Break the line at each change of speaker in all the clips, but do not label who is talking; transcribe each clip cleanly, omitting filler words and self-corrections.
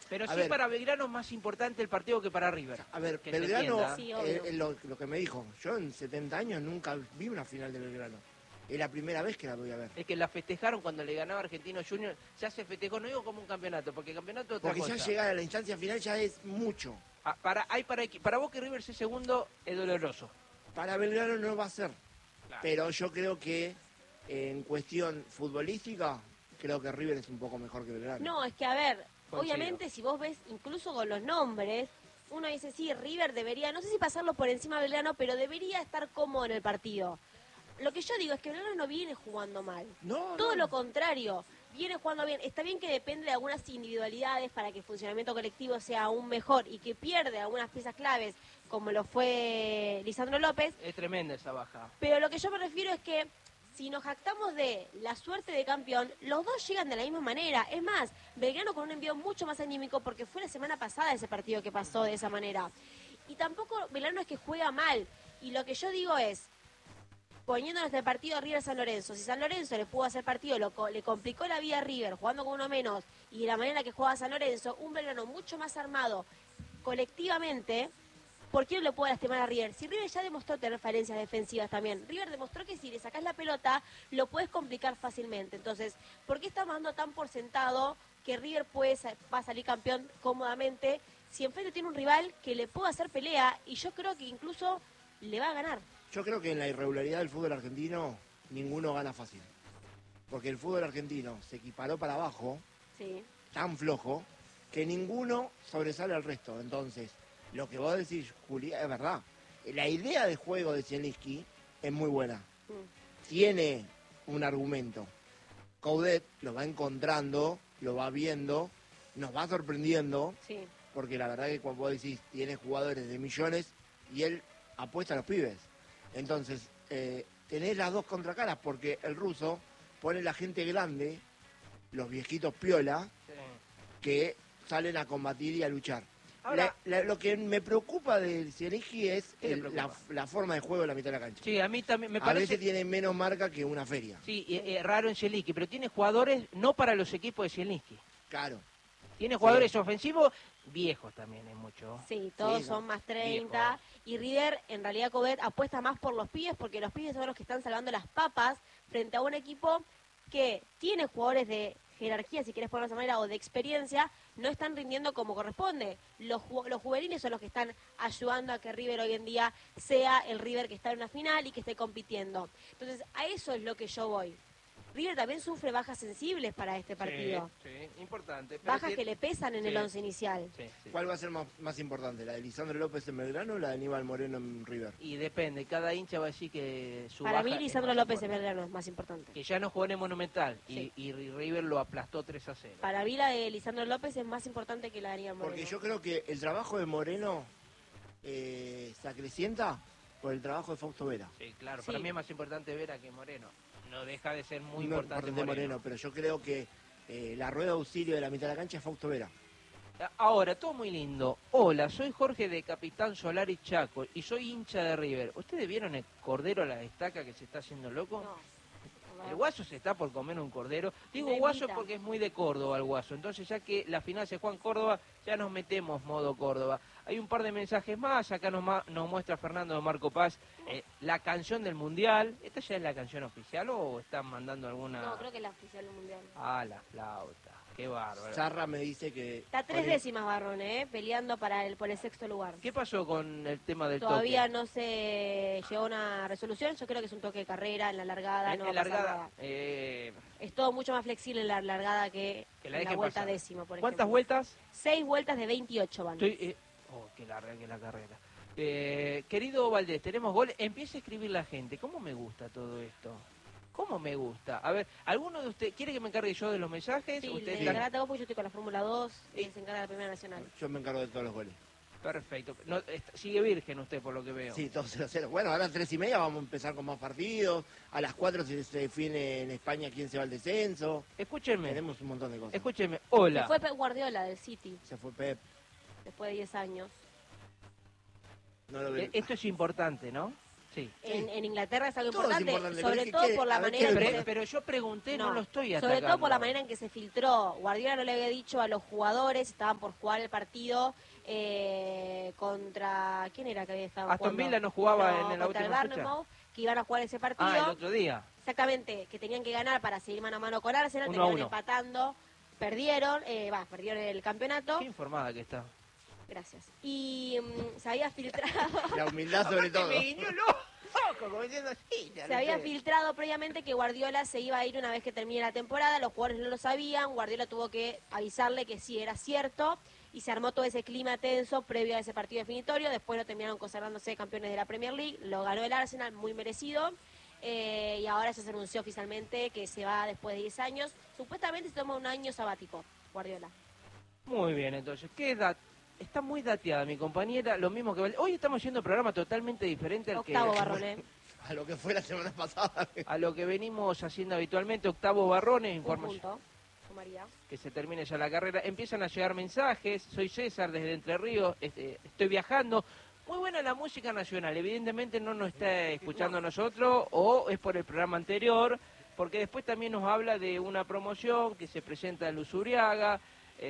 Pero
A
sí
ver,
para Belgrano es más importante el partido que para River.
a ver,
Que se
Belgrano,
entienda.
Sí, obvio.
es lo que me dijo, yo en 70 años nunca vi una final de Belgrano. Es la primera vez que la voy a ver.
Es que la festejaron cuando le ganaba Argentino Junior, ya se festejó, no digo como un campeonato, porque el campeonato es otra
Porque
cosa.
ya llegar a la instancia final ya es mucho.
Para vos que River sea segundo es doloroso.
Para Belgrano no va a ser.
Claro.
Pero yo creo que en cuestión futbolística, creo que River es un poco mejor que Belgrano.
No, es que a ver,
Coincido.
obviamente si vos ves incluso con los nombres, uno dice, sí, River debería, no sé si pasarlo por encima de Belgrano, pero debería estar cómodo en el partido. Lo que yo digo es que Belgrano no viene jugando mal.
No,
Todo
no.
lo contrario, viene jugando bien. Está bien que depende de algunas individualidades para que el funcionamiento colectivo sea aún mejor y que pierde algunas piezas claves, como lo fue Lisandro López.
Es tremenda esa baja.
Pero lo que yo me refiero es que si nos jactamos de la suerte de campeón, los dos llegan de la misma manera. Es más, Belgrano con un envío mucho más anímico porque fue la semana pasada ese partido que pasó de esa manera. Y tampoco Belgrano es que juega mal. Y lo que yo digo es, poniéndonos el partido River San Lorenzo, si San Lorenzo le pudo hacer partido, le complicó la vida a River jugando con uno menos y de la manera que juega San Lorenzo, un Belgrano mucho más armado colectivamente, ¿por qué no le puede lastimar a River? Si River ya demostró tener falencias defensivas también, River demostró que si le sacás la pelota, lo puedes complicar fácilmente. Entonces, ¿por qué estamos dando tan por sentado que River va a salir campeón cómodamente si enfrente tiene un rival que le puede hacer pelea y yo creo que incluso le va a ganar?
Yo creo que en la irregularidad del fútbol argentino, ninguno gana fácil. Porque el fútbol argentino se equiparó para abajo,
Sí.
tan flojo, que ninguno sobresale al resto. Entonces, lo que vos decís, Julia, es verdad. La idea de juego de Zielinski es muy buena. Tiene un argumento. Coudet lo va encontrando, lo va viendo, nos va sorprendiendo,
Sí.
porque la verdad que cuando vos decís, tiene jugadores de millones y él apuesta a los pibes. Entonces, tenés las dos contracaras, porque el ruso pone la gente grande, los viejitos piola, que salen a combatir y a luchar.
Ahora-
Lo que me preocupa del Zielinski es
¿Qué le preocupa?
la forma de juego de la mitad de la cancha.
Sí, a mí también me
A
parece...
veces tiene menos marca que una feria.
Sí, raro en Zielinski, pero tiene jugadores no para los equipos de Zielinski.
Claro.
Tiene jugadores ofensivos viejos también, es mucho.
Sí, todos
Sí, ¿no?
son más 30. Y River, en realidad, Coudet apuesta más por los pibes porque los pibes son los que están salvando las papas frente a un equipo que tiene jugadores de jerarquía, si querés ponerlo de esa manera, o de experiencia, no están rindiendo como corresponde. Los juveniles son los que están ayudando a que River hoy en día sea el River que está en una final y que esté compitiendo. Entonces, a eso es lo que yo voy. River también sufre bajas sensibles para este partido.
Sí, importante. Pero
Bajas que le pesan en
Sí.
el once inicial.
Sí, sí.
¿Cuál va a ser más importante? ¿La de Lisandro López en Belgrano o la de Aníbal Moreno en River?
Y depende, cada hincha va a decir que su
Para
baja
mí,
es
Lisandro
más
López en
importante.
Belgrano es más importante.
Que ya no jugó en el Monumental
Sí.
y River lo aplastó 3-0.
Para mí, la de Lisandro López es más importante que la de Aníbal Moreno.
Porque yo creo que el trabajo de Moreno se acrecienta por el trabajo de Fausto Vera.
Sí, claro,
Sí.
para mí es más importante Vera que Moreno. No deja de ser muy
No
importante
Moreno, pero yo creo que la rueda de auxilio de la mitad de la cancha es Fausto Vera.
Ahora, todo muy lindo. Hola, soy Jorge de Capitán Solari Chaco y soy hincha de River. ¿Ustedes vieron el cordero a la estaca que se está haciendo loco?
No.
El Guaso se está por comer un cordero. Digo
Una
Guaso
invita.
porque es muy de Córdoba el Guaso. Entonces, ya que la final se juega en Córdoba, ya nos metemos modo Córdoba. Hay un par de mensajes más. Acá nos muestra Fernando de Marco Paz la canción del Mundial. ¿Esta ya es la canción oficial o están mandando alguna...?
No, creo que es la oficial del mundial.
Ah, la flauta. Qué bárbaro.
Zarra me dice que...
Está 3 décimas Barrone, peleando por el sexto lugar.
¿Qué pasó con el tema del
Todavía
toque?
no se llegó a una resolución. Yo creo que es un toque de carrera en la largada.
En
No va a
la
pasar
largada,
nada. Es todo mucho más flexible en la largada que
que la
en la
dejen
vuelta
pasar.
décima, por
¿Cuántas
ejemplo.
vueltas?
6 vueltas de 28 van.
Qué larga que la carrera. Querido Valdés, tenemos gol. Empieza a escribir la gente. ¿Cómo me gusta todo esto? ¿Cómo me gusta? A ver, ¿alguno de ustedes quiere que me encargue yo de los mensajes?
Sí,
Ustedes
le
están-
encargate vos porque yo estoy con la Fórmula 2 y
Sí.
él se encarga de la Primera Nacional.
Yo me encargo de todos los goles.
Perfecto. No, sigue virgen usted, por lo que veo.
Sí, todo 0-0. Bueno, ahora a las 3:30 vamos a empezar con más partidos. A las 4 se define en España quién se va al descenso.
Escúchenme,
Tenemos un montón de cosas.
escúchenme.
Se
Hola.
fue Pep Guardiola del City
Se fue Pep.
después de 10 años.
No lo veo.
Esto es importante, ¿no? Sí.
en Inglaterra es algo
Todo es
importante,
importante,
sobre
pero es
todo
que
por la
a ver,
manera en que
Pero yo pregunté, no lo estoy
sobre
atacando.
todo por la manera en que se filtró. Guardiola no le había dicho a los jugadores, estaban por jugar el partido contra... ¿Quién era que había estado
Aston
jugando?
Villa no jugaba en la
contra el
última fecha.
Bournemouth, que iban a jugar ese partido.
Ah, el otro día.
Exactamente, que tenían que ganar para seguir mano a mano con Arsenal,
1-1.
terminaron empatando, perdieron el campeonato.
Qué informada que está.
Gracias. Y se había filtrado...
La humildad sobre todo.
Me guiñó loco, como diciendo así.
Se había filtrado previamente que Guardiola se iba a ir una vez que termine la temporada, los jugadores no lo sabían, Guardiola tuvo que avisarle que sí era cierto y se armó todo ese clima tenso previo a ese partido definitorio, después lo terminaron consagrándose campeones de la Premier League, lo ganó el Arsenal, muy merecido, y ahora ya se anunció oficialmente que se va después de 10 años, supuestamente se toma un año sabático, Guardiola.
Muy bien, entonces, ¿qué edad? Está muy dateada mi compañera, lo mismo que... Hoy estamos haciendo un programa totalmente diferente al
Octavo
que...
Barroné.
A lo que fue la semana pasada.
A lo que venimos haciendo habitualmente, Octavo Barrones,
Un
información
punto, María.
que se termine ya la carrera. Empiezan a llegar mensajes, soy César desde Entre Ríos, estoy viajando. Muy buena la música nacional, evidentemente no nos está escuchando a nosotros o es por el programa anterior, porque después también nos habla de una promoción que se presenta en Luzuriaga,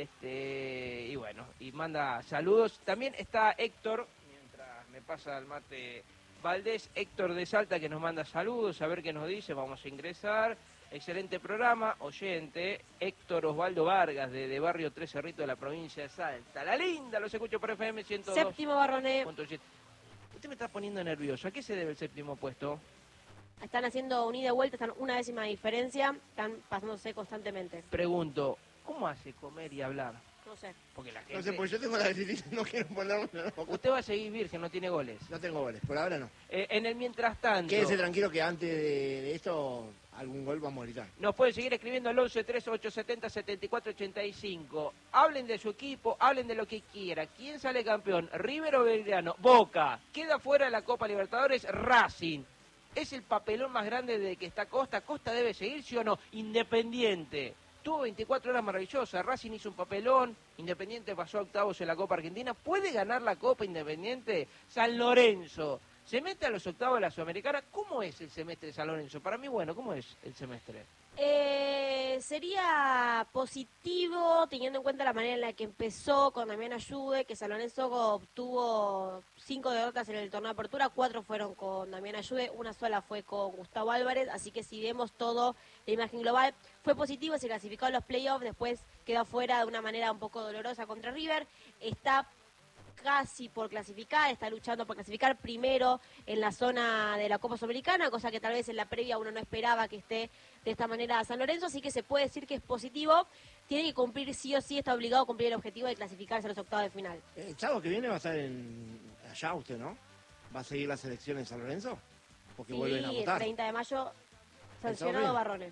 y bueno, y manda saludos. También está Héctor, mientras me pasa el mate Valdés, Héctor de Salta, que nos manda saludos, a ver qué nos dice, vamos a ingresar. Excelente programa, oyente, Héctor Osvaldo Vargas, de Barrio Tres Cerritos de la provincia de Salta. La linda, los escucho por FM 102.
Séptimo Barroné.
Usted me está poniendo nervioso, ¿a qué se debe el séptimo puesto?
Están haciendo un ida y vuelta, están una décima diferencia, están pasándose constantemente.
Pregunto, ¿cómo hace comer y hablar?
No sé.
Porque la gente...
No sé, pues yo tengo la debilidad, no quiero ponerme en la boca.
Usted va a seguir virgen, no tiene goles.
No tengo goles, por ahora no.
En el mientras tanto...
Quédese tranquilo que antes de esto, algún gol vamos a gritar.
Nos pueden seguir escribiendo al 11 3870 7485. Hablen de su equipo, hablen de lo que quiera. ¿Quién sale campeón? ¿River o Belgrano? Boca. Queda fuera de la Copa Libertadores Racing. ¿Es el papelón más grande de que está Costa? ¿Costa debe seguir, sí o no? Independiente. Tuvo 24 horas maravillosas. Racing hizo un papelón. Independiente pasó a octavos en la Copa Argentina. ¿Puede ganar la Copa Independiente? San Lorenzo. ¿Se mete a los octavos de la Sudamericana? ¿Cómo es el semestre de San Lorenzo? Para mí, bueno, ¿cómo es el semestre?
Sería positivo teniendo en cuenta la manera en la que empezó con Damián Ayude, que San Lorenzo obtuvo 5 derrotas en el torneo de apertura, 4 fueron con Damián Ayude, una sola fue con Gustavo Álvarez, así que si vemos todo, la imagen global fue positivo, se clasificó a los playoffs, después quedó fuera de una manera un poco dolorosa contra River, está casi por clasificar, está luchando por clasificar primero en la zona de la Copa Sudamericana, cosa que tal vez en la previa uno no esperaba que esté de esta manera San Lorenzo, así que se puede decir que es positivo, tiene que cumplir sí o sí, está obligado a cumplir el objetivo de clasificarse a los octavos de final.
El sábado que viene va a estar allá usted, ¿no? ¿Va a seguir las elecciones en San Lorenzo? Porque
Sí,
vuelven a
el
votar.
30 de mayo, sancionado
bien?
Barrones.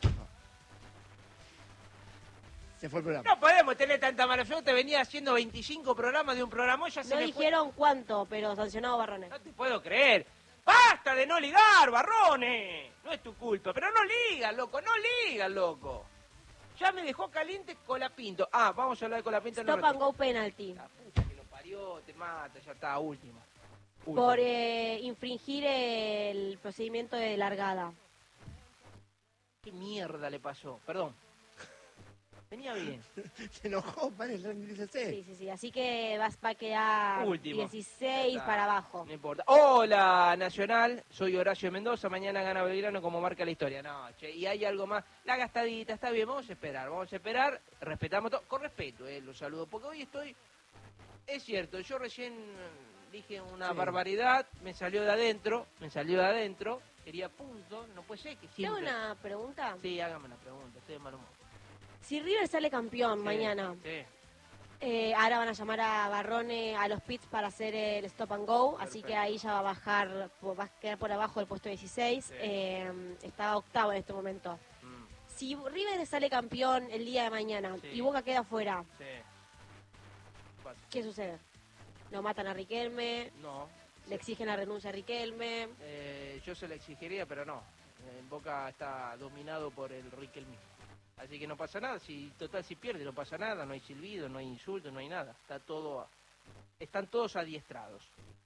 Se fue el programa.
No podemos tener tanta mala fe. Te venía haciendo 25 programas de un programa, ya se
No
me
dijeron cuánto, pero sancionado Barrones.
fue. No te puedo creer. ¡Basta de no ligar, Barrones! No es tu culpa, pero no ligas, loco, no ligas, loco. Ya me dejó caliente Colapinto. Ah, vamos a hablar de Colapinto.
Stop and go penalty.
La puta que lo parió, te mata, ya está, última.
Por infringir el procedimiento de largada.
¿Qué mierda le pasó? Perdón. Venía bien.
Se enojó, vale, tranquilícese.
Sí. Así que va a quedar
Último.
16
Ya está,
para abajo.
No importa. Hola, Nacional. Soy Horacio Mendoza. Mañana gana Belgrano como marca la historia. No, che, y hay algo más. La gastadita, está bien. Vamos a esperar. Respetamos todo. Con respeto, los saludo. Porque hoy estoy... Es cierto, yo recién dije una barbaridad. Me salió de adentro. Quería punto. No puede ser que
¿Tengo
siempre...
una pregunta?
Sí, hágame una pregunta. Estoy de mal humor.
Si River sale campeón
Sí,
mañana,
Sí.
ahora van a llamar a Barrone a los pits para hacer el stop and go, así que ahí ya va a bajar, va a quedar por abajo del puesto 16,
Sí.
está octavo en este momento.
Mm,
Si River sale campeón el día de mañana
Sí.
y Boca queda fuera,
sí. Pasa.
¿qué sucede? ¿Lo matan a Riquelme?
No.
¿Le exigen la renuncia a Riquelme?
Yo se la exigiría, pero no. En Boca está dominado por el Riquelme. Así que no pasa nada. Si pierde no pasa nada. No hay silbido, no hay insulto, no hay nada. Están todos adiestrados.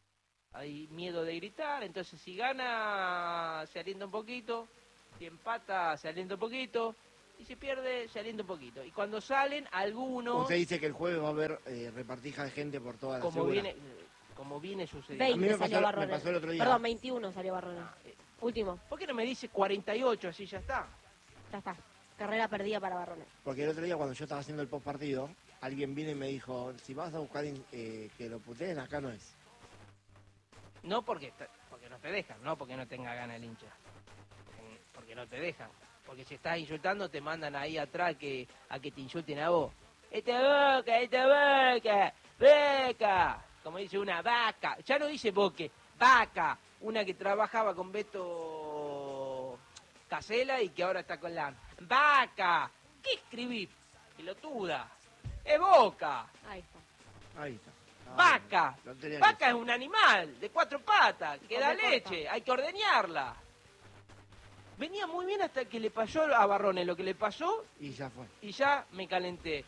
hay miedo de gritar, entonces si gana se alienta un poquito, si empata se alienta un poquito, y si pierde se alienta un poquito. Y cuando salen, algunos,
Usted dice que el jueves va a haber repartija de gente por toda la
como
segura.
viene sucediendo.
A mí
20
me
salió
pasó
Barrona.
el otro día.
Perdón, 21 salió Barrona. Último,
¿Por qué no me dice 48, así ya está?
ya está. Carrera perdida para Barrona.
Porque el otro día cuando yo estaba haciendo el post partido, alguien vino y me dijo, si vas a buscar que lo puteen, acá no es.
No porque no te dejan, no porque no tenga ganas el hincha. Porque no te dejan. Porque si estás insultando te mandan ahí atrás a que te insulten a vos. ¡Esta boca! ¡Beca! Como dice una vaca. Ya no dice boque, vaca. Una que trabajaba con Beto Casela y que ahora está con la vaca. ¿Qué escribí? Pelotuda. Es boca.
Ahí está.
Ahí está.
Vaca.
No tenía
Vaca
que-
es un animal de 4 patas que da
Come corta.
leche. Hay que ordeñarla. Venía muy bien hasta que le pasó a Barrones lo que le pasó
Y ya fue.
y ya me calenté.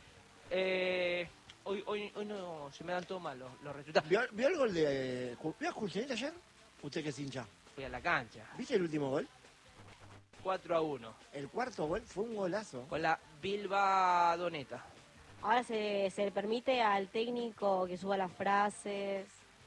Hoy no se me dan todos mal los resultados.
¿Vio el gol de... ¿Vio a Julcenita ayer? Usted que es hincha.
Fui a la cancha.
¿Viste el último gol?
4-1.
El cuarto gol fue un golazo.
Con la Bilba Doneta.
Ahora se le permite al técnico que suba las frases.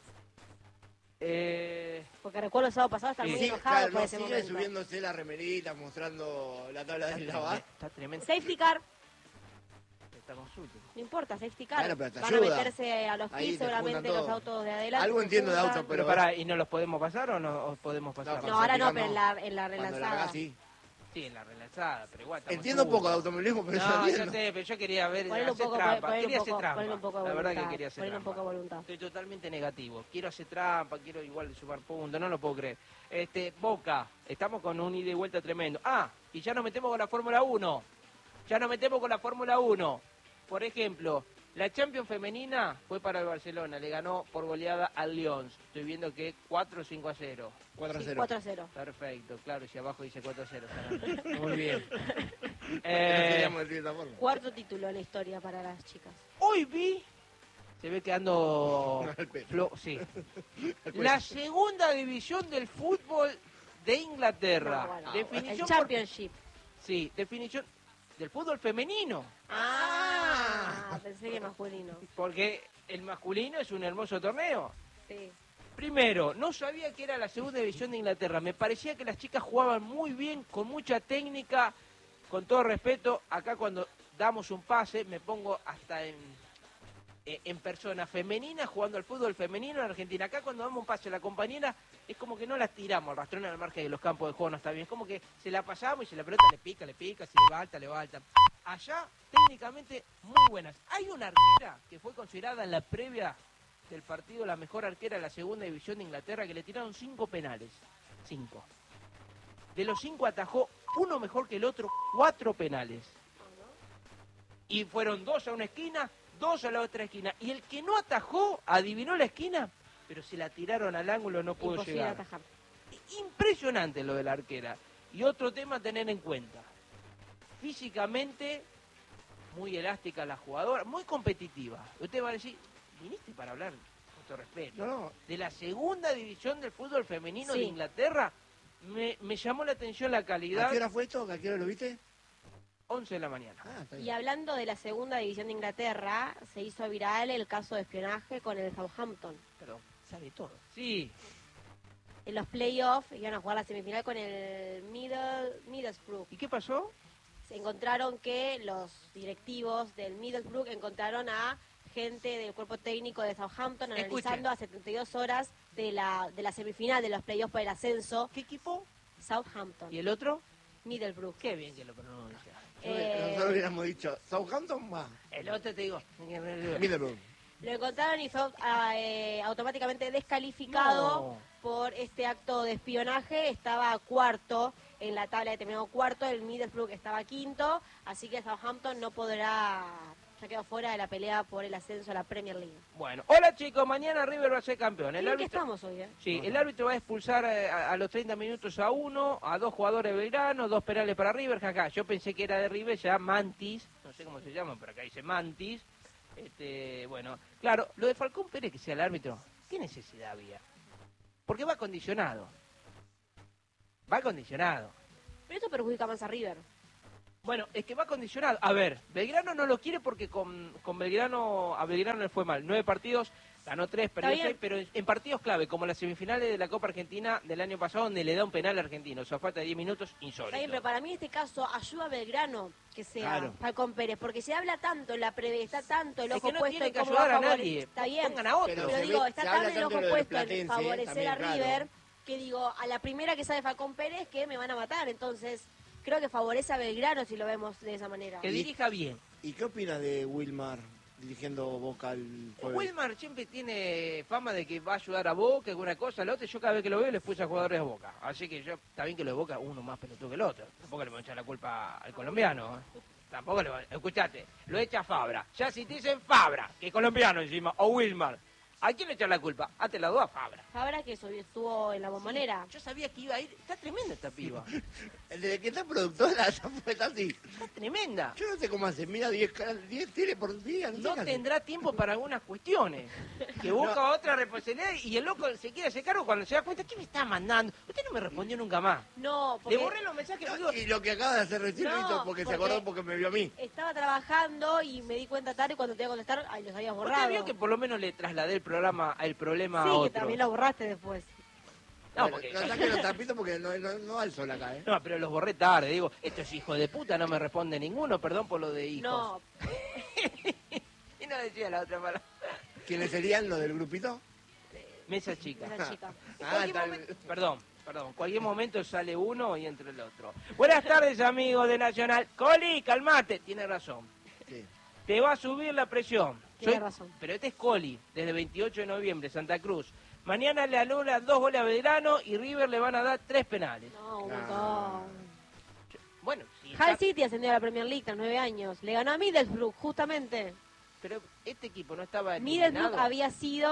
Porque recuerdo el sábado pasado estar
Sí.
muy
Sí,
enojado
claro,
por
no,
ese
sigue
momento.
subiéndose la remerita, mostrando la tabla del lavar.
Está tremendo.
Safety car,
Estamos últimos.
no importa, safety car.
Bueno, pero te
Van
ayuda.
a meterse a los
Ahí
pits
te
seguramente
juntan
los
todo.
autos de adelante.
Algo
se
entiendo de
juntan.
auto,
Pero
Pero-
pará, ¿y no los podemos pasar o no os podemos pasar?
No,
No, ahora no,
safety
pero
car
en la
Cuando la
relanzada.
hagas, sí.
Sí, en la relanzada, pero igual estamos
Entiendo poco de
últimos.
automovilismo, pero
No,
yo
ya
entiendo.
sé, pero yo quería ver,
Ponle un
hacer
poco,
trampa,
ponle
quería
un
hacer
poco,
trampa.
ponle un poco de
La
voluntad.
verdad que quería hacer
Ponle un
trampa.
poco de voluntad.
Estoy totalmente negativo. Quiero hacer trampa, quiero igual sumar puntos, no lo puedo creer. Boca, estamos con un ida y vuelta tremendo. Ah, y ya nos metemos con la Fórmula 1. Ya nos metemos con la Fórmula 1. Por ejemplo, la Champions femenina fue para el Barcelona, le ganó por goleada al Lyon. Estoy viendo que 4-5-0.
4-0.
4-0.
Perfecto, claro, si abajo dice 4-0. Muy bien.
No queríamos decir de esa forma.
Cuarto título en la historia para las chicas.
Hoy vi, se ve que ando...
Al pelo.
sí. La segunda división del fútbol de Inglaterra.
No, bueno,
Definición
el
por-
Championship.
Sí, definición del fútbol femenino.
Pensé que masculino.
Porque el masculino es un hermoso torneo.
Sí.
Primero, no sabía que era la segunda división de Inglaterra. Me parecía que las chicas jugaban muy bien, con mucha técnica, con todo respeto. Acá cuando damos un pase, me pongo hasta en persona femenina, jugando al fútbol femenino en Argentina. Acá cuando damos un pase a la compañera, es como que no la tiramos al rastrón al margen de los campos de juego, no está bien. Es como que se la pasamos y si la pelota le pica, si le va alta. Allá, técnicamente, muy buenas. Hay una arquera que fue considerada en la previa del partido la mejor arquera de la segunda división de Inglaterra, que le tiraron 5 penales. 5. De los 5 atajó uno mejor que el otro, 4 penales. Y fueron 2 a una esquina, 2 a la otra esquina. Y el que no atajó, adivinó la esquina, pero se la tiraron al ángulo, no pudo
Imposible
llegar.
atajar.
Impresionante lo de la arquera. Y otro tema a tener en cuenta. Físicamente, muy elástica la jugadora, muy competitiva. Usted va a decir, viniste para hablar, con todo respeto,
No,
de la segunda división del fútbol femenino
Sí.
de Inglaterra. Me llamó la atención la
¿a
calidad.
qué hora fue esto? ¿A qué hora lo viste?
11 de la mañana.
Ah, está
Y
bien.
hablando de la segunda división de Inglaterra, se hizo viral el caso de espionaje con el Southampton.
Perdón, sabe todo. Sí,
En los playoffs iban a jugar la semifinal con el Middlesbrough.
¿y qué pasó?
Se encontraron que los directivos del Middlesbrough encontraron a gente del cuerpo técnico de Southampton
Escuche.
analizando a 72 horas de la semifinal de los playoffs por el ascenso.
¿Qué equipo?
Southampton,
¿Y el otro?
Middlesbrough.
Qué bien que lo pronuncia.
Nosotros hubiéramos dicho, Southampton más.
El otro te digo.
Middlesbrough.
Lo encontraron y fue automáticamente descalificado
No.
por este acto de espionaje. Estaba cuarto en la tabla, determinado cuarto, el Middlesbrough estaba quinto, así que Southampton no podrá, ya quedó fuera de la pelea por el ascenso a la Premier League.
Bueno, hola chicos, mañana River va a ser campeón.
¿En
El
qué
árbitro,
estamos hoy,
sí, el árbitro va a expulsar a los 30 minutos a uno, a 2 jugadores belgranos, 2 penales para River, jaja. Yo pensé que era de River, ya Mantis, no sé cómo se llama, pero acá dice Mantis. Bueno, claro, lo de Falcón Pérez que sea el árbitro, ¿qué necesidad había? Porque va condicionado. Va condicionado.
Pero esto perjudica más a River.
Bueno, es que va condicionado. A ver, Belgrano no lo quiere porque con Belgrano, a Belgrano le fue mal. 9 partidos, ganó 3, perdió 6, pero en partidos clave, como las semifinales de la Copa Argentina del año pasado, donde le da un penal argentino. O sea, falta de 10 minutos, insólito.
Está bien, pero para mí en este caso ayuda a Belgrano que sea Falcón Pérez, porque se habla tanto en la previa, está tanto el ojo
que no
puesto
tiene
en
que
cómo
ayudar
va
a
favorecer.
nadie.
Está bien,
Pongan a otro.
pero digo, está tan el ojo puesto en
Platense,
favorecer a
también,
River,
claro.
que digo, a la primera que sabe Falcón Pérez que me van a matar, entonces creo que favorece a Belgrano si lo vemos de esa manera.
Que dirija bien.
¿Y qué opinas de Wilmar dirigiendo Boca el jueves?
Wilmar siempre tiene fama de que va a ayudar a Boca, alguna cosa, la otra. Yo cada vez que lo veo les puse a jugadores a Boca. Así que yo, está bien que lo de Boca uno más pelotudo que el otro. Tampoco le voy a echar la culpa al colombiano. Tampoco le voy a... Escuchate, lo echa Fabra. Ya si te dicen Fabra, que es colombiano encima, o Wilmar, ¿a quién le echan la culpa? Te la doy a Fabra.
Fabra que estuvo en la bombonera.
Yo sabía que iba a ir. Está tremenda esta piba.
Desde que está productora ya fue así.
Está tremenda.
Yo no sé cómo hace, mira 10 tele por día. No, sé
No
qué hace.
tendrá tiempo para algunas cuestiones. Que busca otra responsabilidad y el loco se quiere hacer cargo cuando se da cuenta. ¿Qué me está mandando? Usted no me respondió nunca más.
No,
Le
porque
borré los mensajes.
No,
digo,
y lo que acaba de hacer recién lo
No,
hizo porque se
porque-
acordó porque me vio a mí.
estaba trabajando y me di cuenta tarde y cuando te iba a contestar, ay, los habías borrado.
usted vio que por lo menos le trasladé el problema
Sí,
a
que
otro.
también lo borraste después.
No,
Bueno,
porque
no saque los tapitos porque no da el sol acá, ¿eh?
no, pero los borré tarde. Digo, estos hijos de puta no me responde ninguno. Perdón por lo de hijos.
No,
Y no decía la otra palabra.
¿Quiénes serían los del grupito?
Mesa chica.
esa chica.
En
Ah,
cualquier
tal-
momento- perdón. En cualquier momento sale uno y entra el otro. Buenas tardes, amigos de Nacional. Coli, calmate. Tiene razón.
Sí.
Te va a subir la presión.
Tiene razón.
Pero este es Coli, desde 28 de noviembre, Santa Cruz. Mañana le anulan 2 goles a Belgrano y River le van a dar 3 penales.
No, un
Ah.
montón.
Bueno, sí,
Hull City ascendió a la Premier League tras 9 años. Le ganó a Middlesbrough, justamente.
pero este equipo no estaba
Middlesbrough
eliminado.
había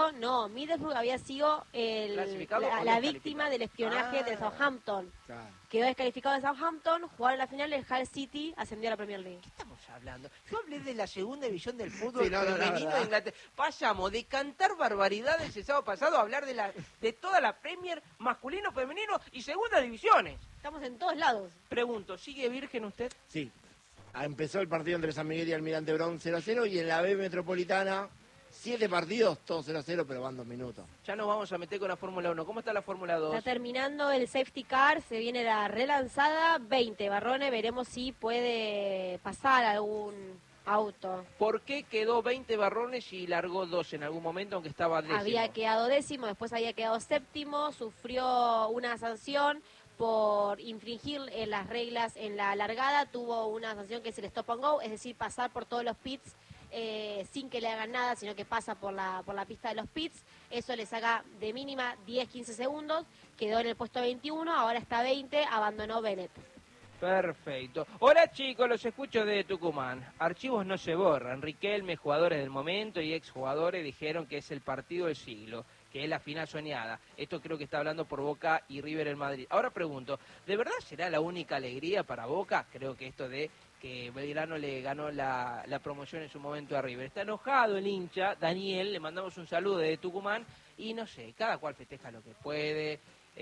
sido
¿Clasificado o
la
descalificado?
víctima del espionaje de Southampton.
Claro.
Quedó descalificado de Southampton, jugaron la final, el Hull City ascendió a la Premier League.
¿Qué estamos hablando? Yo hablé de la segunda división del fútbol
Sí, no, la
femenino
verdad.
de Inglaterra. Pasamos de cantar barbaridades el sábado pasado a hablar de toda la Premier masculino, femenino y segunda divisiones.
Estamos en todos lados.
Pregunto, ¿sigue virgen usted?
Sí. Empezó el partido entre San Miguel y Almirante Brown 0-0 y en la B Metropolitana 7 partidos, todos 0-0, pero van 2 minutos.
Ya nos vamos a meter con la Fórmula 1. ¿Cómo está la Fórmula 2?
Está terminando el safety car, se viene la relanzada, 20 Barrone, veremos si puede pasar algún auto.
¿Por qué quedó 20 barrones y largó 2 en algún momento, aunque estaba décimo?
Había quedado décimo, después había quedado séptimo, sufrió una sanción por infringir las reglas en la largada, tuvo una sanción que es el stop and go, es decir, pasar por todos los pits sin que le hagan nada, sino que pasa por la pista de los pits. Eso le saca de mínima 10-15 segundos, quedó en el puesto 21, ahora está 20, abandonó Bennett.
Perfecto. Hola chicos, los escucho de Tucumán. Archivos no se borran. Riquelme, jugadores del momento y exjugadores dijeron que es el partido del siglo, que es la final soñada. Esto creo que está hablando por Boca y River en Madrid. Ahora pregunto, ¿de verdad será la única alegría para Boca? Creo que esto de que Belgrano le ganó la promoción en su momento a River. Está enojado el hincha, Daniel, le mandamos un saludo de Tucumán y no sé, cada cual festeja lo que puede.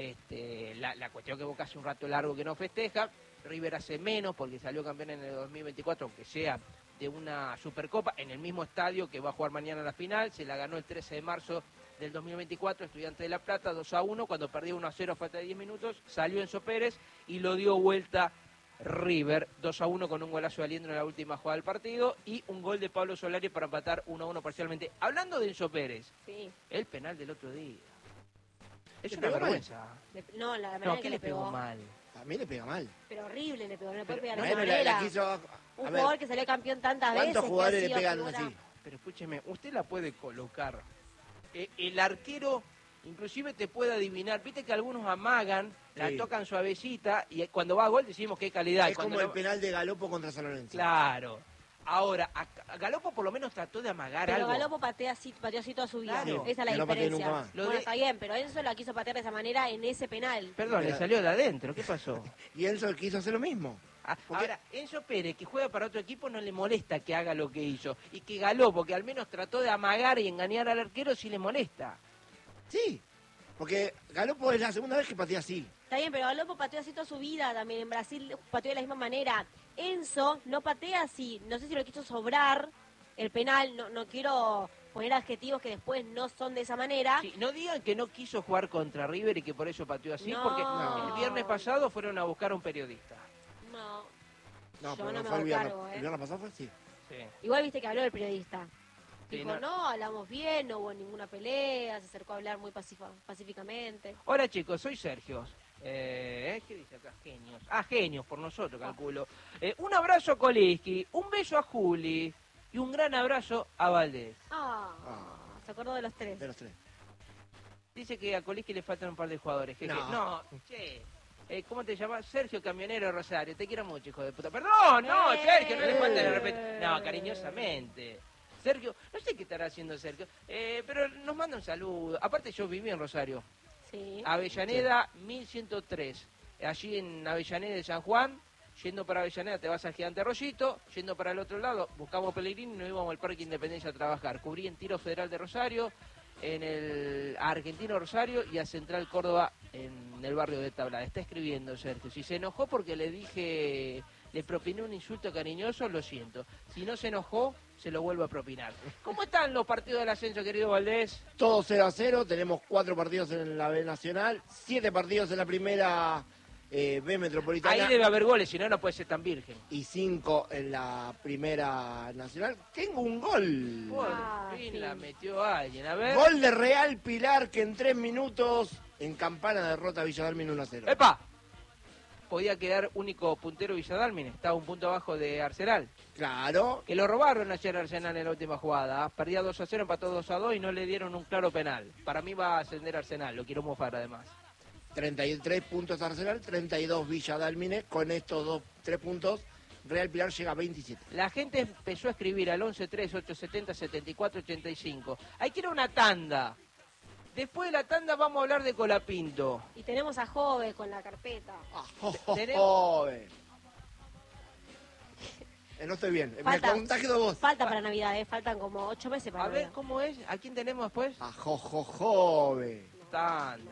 La cuestión que Boca hace un rato largo que no festeja, River hace menos porque salió campeón en el 2024, aunque sea de una Supercopa, en el mismo estadio que va a jugar mañana la final, se la ganó el 13 de marzo del 2024, Estudiantes de La Plata, 2-1, cuando perdió 1-0 a falta de 10 minutos, salió Enzo Pérez y lo dio vuelta River, 2-1 con un golazo de Aliendro en la última jugada del partido y un gol de Pablo Solari para empatar 1-1 parcialmente. Hablando de Enzo Pérez,
Sí.
el penal del otro día. Es
¿Le
una
pegó mal?
vergüenza.
No, la manera
No,
que
¿qué le pegó mal?
A mí le pega mal.
Pero horrible le pegó, no le puede
Pero,
pegar de esa
Bueno,
manera.
la quiso...
Un
A ver,
jugador que salió campeón tantas veces.
¿cuántos
que ha
jugadores le
sido
pegan
figura.
así?
Pero escúcheme, usted la puede colocar. El arquero inclusive te puede adivinar. Viste que algunos amagan, la
Sí.
tocan suavecita y cuando va a gol decimos qué calidad.
Es
Cuando
como el
no-
penal de Galopo contra San Lorenzo.
Claro. Ahora, a Galopo por lo menos trató de amagar
Pero
algo.
Galopo pateó así toda su vida.
Claro.
Esa es la
Que no patee
diferencia.
nunca más.
Lo
Bueno,
de-
está bien, pero Enzo la quiso patear de esa manera en ese penal.
Perdón, le
Pero-
salió de adentro. ¿Qué pasó?
Y Enzo quiso hacer lo mismo. Porque-
Ahora, Enzo Pérez, que juega para otro equipo, no le molesta que haga lo que hizo. Y que Galopo, que al menos trató de amagar y engañar al arquero, sí le molesta.
Sí. Porque Galopo es la segunda vez que patea así.
Está bien, pero Galopo pateó así toda su vida también. En Brasil pateó de la misma manera. Enzo no patea así. No sé si lo quiso sobrar el penal. No quiero poner adjetivos que después no son de esa manera.
Sí, no digan que no quiso jugar contra River y que por eso pateó así,
No.
porque el viernes pasado fueron a buscar a un periodista.
No,
No,
yo
pero
no me
fue
hago
el viernes.
cargo,
¿El viernes pasado fue así?
Sí.
Igual viste que habló el periodista.
Sí,
Dijo, no, hablamos bien, no hubo ninguna pelea, se acercó a hablar muy pacíficamente.
Hola chicos, soy Sergio. ¿Qué dice acá? Genios. Ah, genios, por nosotros, calculo. Un abrazo a Koliski, un beso a Juli y un gran abrazo a Valdés.
Se acordó de los tres.
De los tres.
Dice que a Koliski le faltan un par de jugadores. Jeje. No, che. ¿Cómo te llamas? Sergio Camionero Rosario. Te quiero mucho, hijo de puta. Perdón, no, Sergio, no le falta el respeto. No, cariñosamente. Sergio, no sé qué estará haciendo Sergio, pero nos manda un saludo. Aparte yo viví en Rosario.
Sí.
Avellaneda 1103. Allí en Avellaneda de San Juan, yendo para Avellaneda te vas al Gigante Arroyito, yendo para el otro lado, buscamos Pellegrini y nos íbamos al Parque Independencia a trabajar. Cubrí en Tiro Federal de Rosario, en el Argentino Rosario y a Central Córdoba en el barrio de Tablada. Está escribiendo Sergio. Si se enojó porque le propiné un insulto cariñoso, lo siento. Si no se enojó, se lo vuelvo a propinar. ¿Cómo están los partidos del ascenso, querido Valdés?
Todo 0-0, tenemos 4 partidos en la B Nacional, 7 partidos en la primera B Metropolitana.
Ahí debe haber goles, si no, no puede ser tan virgen.
Y 5 en la primera nacional. Tengo un gol.
Por fin la metió alguien, a ver.
Gol de Real Pilar que en 3 minutos en Campana derrota a Villadalmín 1-0.
¡Epa! Podía quedar único puntero Villadalmín, estaba un punto abajo de Arsenal.
Claro.
Que lo robaron ayer Arsenal en la última jugada. Perdía 2-0, empató 2-2 y no le dieron un claro penal. Para mí va a ascender Arsenal, lo quiero mofar además.
33 puntos Arsenal, 32 Villadalmine. Con estos 3 puntos, Real Pilar llega a 27.
La gente empezó a escribir al 11-3-870-74-85. Hay que ir a una tanda. Después de la tanda vamos a hablar de Colapinto.
Y tenemos a Jove con la carpeta.
Joven. No estoy bien, me contagio de vos.
Falta para Navidad, faltan como 8 meses para
A
Navidad.
ver, ¿cómo es? ¿A quién tenemos después?
A Joven.
Tanda.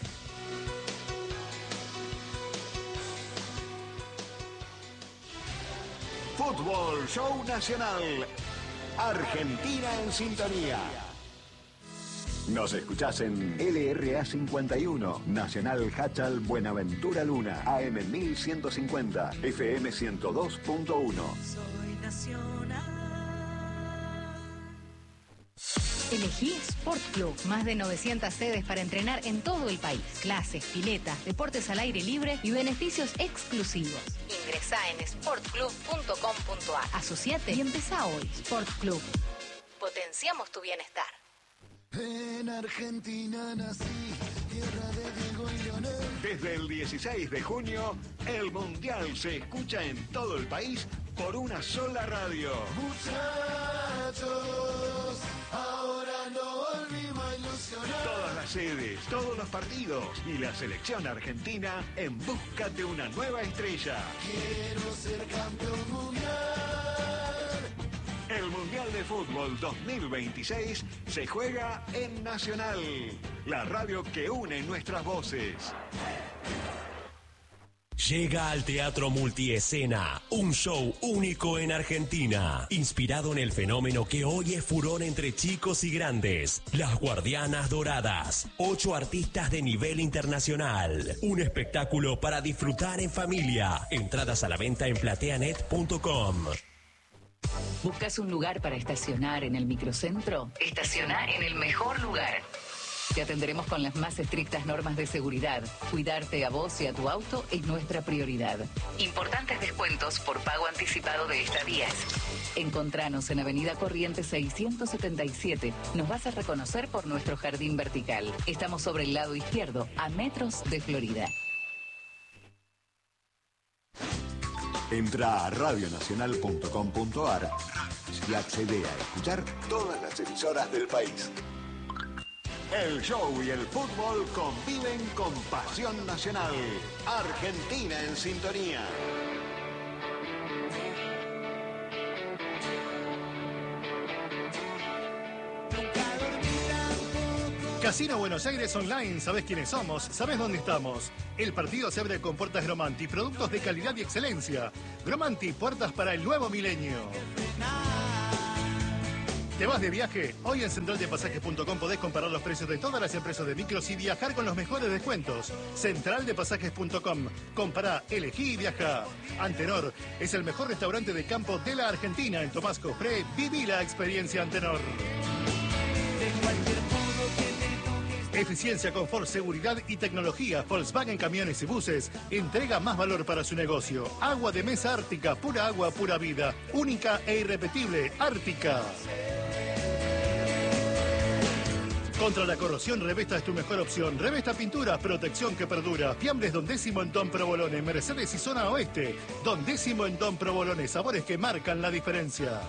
Fútbol Show Nacional. Argentina en sintonía. Nos escuchás en LRA 51, Nacional Hachal Buenaventura Luna, AM 1150, FM 102.1.
Soy nacional.
Elegí Sport Club. Más de 900 sedes para entrenar en todo el país. Clases, piletas, deportes al aire libre y beneficios exclusivos. Ingresá en sportclub.com.ar. Asociate y empezá hoy. Sport Club. Potenciamos tu bienestar.
En Argentina nací, tierra de Diego y Leonel.
Desde el 16 de junio, el Mundial se escucha en todo el país por una sola radio.
Muchachos, ahora no volvimos a ilusionar.
Todas las sedes, todos los partidos y la selección argentina en busca de una nueva estrella.
Quiero ser campeón mundial.
El Mundial de Fútbol 2026 se juega en Nacional, la radio que une nuestras voces.
Llega al Teatro Multiescena, un show único en Argentina, inspirado en el fenómeno que hoy es furor entre chicos y grandes, Las Guardianas Doradas, 8 artistas de nivel internacional, un espectáculo para disfrutar en familia, entradas a la venta en plateanet.com.
¿Buscas un lugar para estacionar en el microcentro? Estaciona en el mejor lugar. Te atenderemos con las más estrictas normas de seguridad. Cuidarte a vos y a tu auto es nuestra prioridad. Importantes descuentos por pago anticipado de estadías. Encontranos en Avenida Corrientes 677. Nos vas a reconocer por nuestro jardín vertical. Estamos sobre el lado izquierdo, a metros de Florida.
Entra a radionacional.com.ar y accede a escuchar todas las emisoras del país. El show y el fútbol conviven con pasión nacional. Argentina en sintonía.
Nunca dormí tampoco
Casino Buenos Aires Online, ¿sabés quiénes somos? ¿Sabés dónde estamos? El partido se abre con puertas Gromanti, productos de calidad y excelencia. Gromanti, puertas para el nuevo milenio. ¿Te vas de viaje? Hoy en centraldepasajes.com podés comparar los precios de todas las empresas de micros y viajar con los mejores descuentos. Centraldepasajes.com. Compará, elegí y viajá. Antenor es el mejor restaurante de campo de la Argentina. En Tomás Cofré, viví la experiencia Antenor. Eficiencia, confort, seguridad y tecnología. Volkswagen Camiones y Buses entrega más valor para su negocio. Agua de mesa Ártica, pura agua, pura vida. Única e irrepetible, Ártica. Contra la corrosión, Revesta es tu mejor opción. Revesta Pinturas, protección que perdura. Fiambres Don Décimo en Don Provolone, Mercedes y Zona Oeste. Don Décimo en Don Provolone, sabores que marcan la diferencia.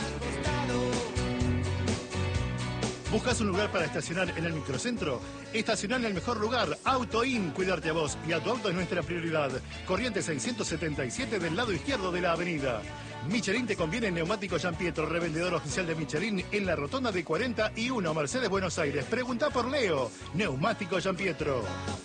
¿Buscas un lugar para estacionar en el microcentro? Estacionar en el mejor lugar, Auto In, cuidarte a vos y a tu auto es nuestra prioridad. Corrientes 677 del lado izquierdo de la avenida. Michelin te conviene en Neumático Giampietro, revendedor oficial de Michelin en la rotonda de 41, Mercedes, Buenos Aires. Pregunta por Leo, Neumático Giampietro.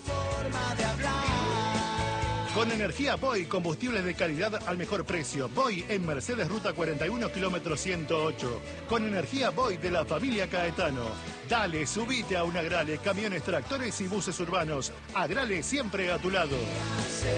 Con energía Boy, combustibles de calidad al mejor precio. Boy en Mercedes, ruta 41, kilómetro 108. Con energía Boy de la familia Caetano. Dale, subite a un Agrale, camiones, tractores y buses urbanos. Agrale siempre a tu lado.